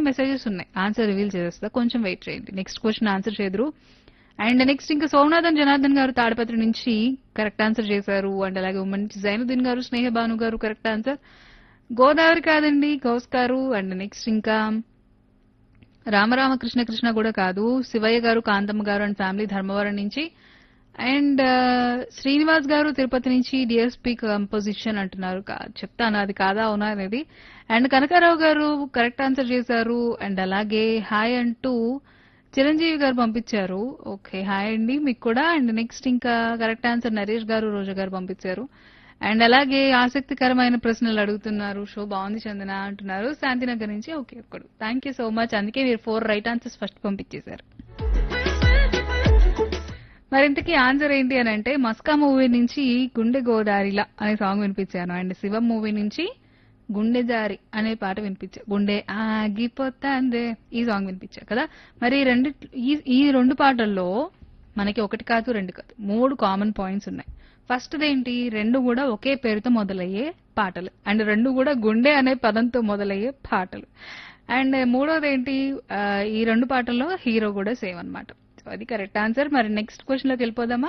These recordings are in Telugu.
మెసేజెస్ ఉన్నాయి, ఆన్సర్ రివీల్ చేసేస్తా, కొంచెం వెయిట్ చేయండి. Next question answer చేదురు. And next ఇంకా సోమనాథన్ జనార్దన్ గారు తాడిపత్రి నుంచి కరెక్ట్ ఆన్సర్ చేశారు. అండ్ అలాగే ఉమ్మన్ జైనుద్దీన్ గారు, స్నేహ భాను గారు కరెక్ట్ ఆన్సర్. గోదావరి కాదండి, గౌస్ గారు. అండ్ నెక్స్ట్ ఇంకా రామరామకృష్ణ కృష్ణ కూడా కాదు, శివయ్య గారు, కాంతమ్మ గారు అండ్ ఫ్యామిలీ ధర్మవరం నుంచి. అండ్ శ్రీనివాస్ గారు తిరుపతి నుంచి డిఎస్పీ కంపోజిషన్ అంటున్నారు. చెప్తాను అది కాదా అవునా అనేది. అండ్ కనకారావు గారు కరెక్ట్ ఆన్సర్ చేశారు. అండ్ అలాగే హాయ్ అంటూ చిరంజీవి గారు పంపించారు. ఓకే, హాయ్ అండి మీకు కూడా. అండ్ నెక్స్ట్ ఇంకా కరెక్ట్ ఆన్సర్ నరేష్ గారు, రోజా గారు పంపించారు. అండ్ అలాగే ఆసక్తికరమైన ప్రశ్నలు అడుగుతున్నారు, షో బాగుంది చందన అంటున్నారు శాంతినగర్ నుంచి. ఓకే ఒక్కడు, థ్యాంక్ యూ సో మచ్. అందుకే మీరు 4 రైట్ ఆన్సర్స్ ఫస్ట్ పంపించేశారు. మరింతకీ ఆన్సర్ ఏంటి అని అంటే మస్కా మూవీ నుంచి గుండె గోదారిలా అనే సాంగ్ వినిపించాను. అండ్ శివం మూవీ నుంచి గుండె జారి అనే పాట వినిపించా, గుండె ఆగిపోతాందే ఈ సాంగ్ వినిపించా కదా. మరి ఈ రెండు పాటల్లో మనకి ఒకటి కాదు, రెండు కాదు, 3 కామన్ పాయింట్స్ ఉన్నాయి. ఫస్ట్ ఏంటి, రెండు కూడా ఒకే పేరుతో మొదలయ్యే పాటలు. అండ్ రెండు కూడా గుండె అనే పదంతో మొదలయ్యే పాటలు. అండ్ మూడోది ఏంటి, ఈ రెండు పాటల్లో హీరో కూడా సేమ్ అన్నమాట. సో అది కరెక్ట్ ఆన్సర్. మరి నెక్స్ట్ క్వశ్చన్ లోకి వెళ్ళిపోదామా.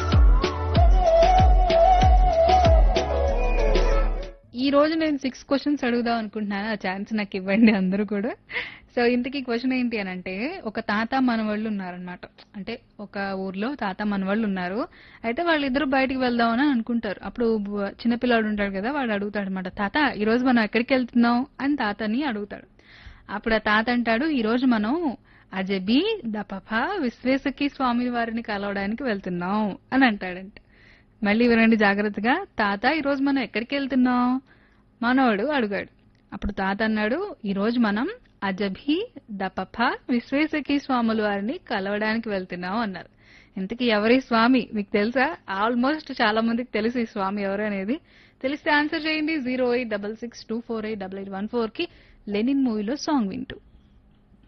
ఈ రోజు నేను 6 క్వశ్చన్స్ అడుగుదాం అనుకుంటున్నాను, ఆ ఛాన్స్ నాకు ఇవ్వండి అందరూ కూడా. సో ఇంతకీ క్వశ్చన్ ఏంటి అని అంటే, ఒక తాత మనవాళ్ళు ఉన్నారనమాట. అంటే ఒక ఊర్లో తాత మనవాళ్ళు ఉన్నారు. అయితే వాళ్ళిద్దరూ బయటికి వెళ్దామని అనుకుంటారు. అప్పుడు చిన్నపిల్లాడు ఉంటాడు కదా, వాడు అడుగుతాడు అనమాట, తాత ఈ రోజు మనం ఎక్కడికి వెళ్తున్నాం అని తాతని అడుగుతాడు. అప్పుడు ఆ తాత అంటాడు, ఈ రోజు మనం అజబి దపఫ విశ్వేశకి స్వామి వారిని కలవడానికి వెళ్తున్నాం అని అంటాడంట. మళ్ళీ వినండి జాగ్రత్తగా. తాత ఈ రోజు మనం ఎక్కడికి వెళ్తున్నాం మనోడు అడిగాడు. అప్పుడు తాత అన్నాడు, ఈ రోజు మనం అజబి దపఫ విశ్వేశకి స్వాముల వారిని కలవడానికి వెళ్తున్నాం అన్నారు. ఇంతకీ ఎవరి స్వామి మీకు తెలుసా? ఆల్మోస్ట్ చాలా మందికి తెలుసు ఈ స్వామి ఎవరు అనేది. తెలిస్తే ఆన్సర్ చేయండి 08662488814 కి లెనిన్ మూవీలో సాంగ్ వింటూ.